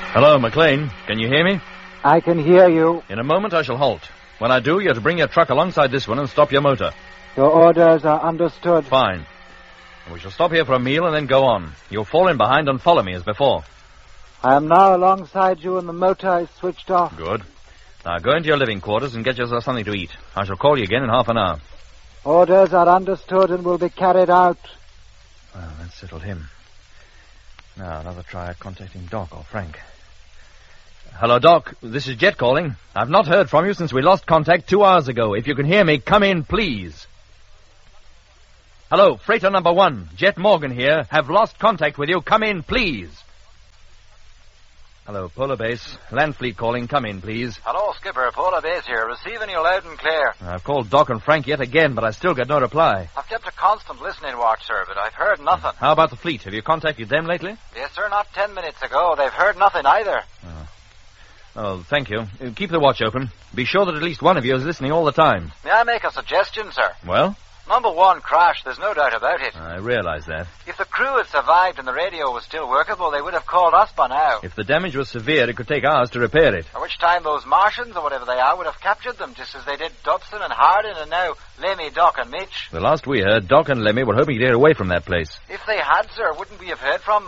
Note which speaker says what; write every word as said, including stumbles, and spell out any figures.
Speaker 1: Hello, McLean. Can you hear me?
Speaker 2: I can hear you.
Speaker 1: In a moment I shall halt. When I do, you're to bring your truck alongside this one and stop your motor.
Speaker 2: Your orders are understood.
Speaker 1: Fine. We shall stop here for a meal and then go on. You'll fall in behind and follow me as before.
Speaker 2: I am now alongside you and the motor is switched off.
Speaker 1: Good. Now go into your living quarters and get yourself something to eat. I shall call you again in half an hour.
Speaker 2: Orders are understood and will be carried out.
Speaker 1: Well, that settled him. Now, another try at contacting Doc or Frank. Hello, Doc. This is Jet calling. I've not heard from you since we lost contact two hours ago. If you can hear me, come in, please. Hello, freighter number one. Jet Morgan here. Have lost contact with you. Come in, please. Hello, Polar Base. Land Fleet calling. Come in, please.
Speaker 3: Hello, Skipper. Polar Base here. Receiving you loud and clear.
Speaker 1: I've called Doc and Frank yet again, but I still get no reply.
Speaker 3: I've kept a constant listening watch, sir, but I've heard nothing.
Speaker 1: How about the fleet? Have you contacted them lately?
Speaker 3: Yes, sir, not ten minutes ago. They've heard nothing either.
Speaker 1: Oh, oh thank you. Keep the watch open. Be sure that at least one of you is listening all the time.
Speaker 3: May I make a suggestion, sir?
Speaker 1: Well?
Speaker 3: Number one crashed, there's no doubt about it.
Speaker 1: I realize that.
Speaker 3: If the crew had survived and the radio was still workable, they would have called us by now.
Speaker 1: If the damage was severe, it could take hours to repair it.
Speaker 3: At which time those Martians, or whatever they are, would have captured them, just as they did Dodson and Hardin, and now Lemmy, Doc, and Mitch.
Speaker 1: The last we heard, Doc and Lemmy were hoping to get away from that place.
Speaker 3: If they had, sir, wouldn't we have heard from them?